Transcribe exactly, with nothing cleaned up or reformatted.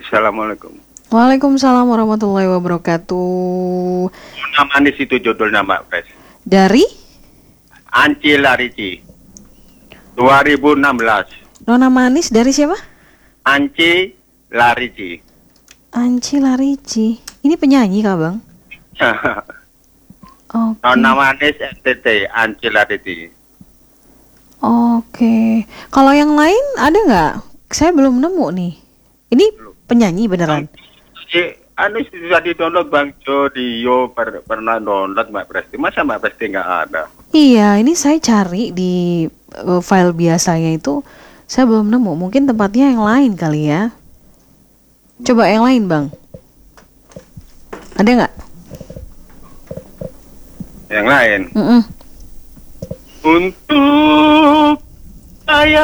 Assalamualaikum. Waalaikumsalam warahmatullahi wabarakatuh. Nona Manis itu judulnya Mbak Pres. Dari Anci Larici. dua ribu enam belas. Nona Manis dari siapa? Anci Larici. Anci Larici. Ini penyanyi kah bang? Oke. Nona Manis N T T, Anci Larici. Oke. Kalau yang lain ada nggak? Saya belum nemu nih. Ini penyanyi beneran? Si, anu sudah di-download Bang Jo, Dio per, pernah download Mbak Presti. Masa Mbak Presti nggak ada? Iya, ini saya cari di uh, file biasanya itu saya belum nemu. Mungkin tempatnya yang lain kali ya. Coba yang lain bang. Ada nggak? Yang lain. Mm-mm. Untuk saya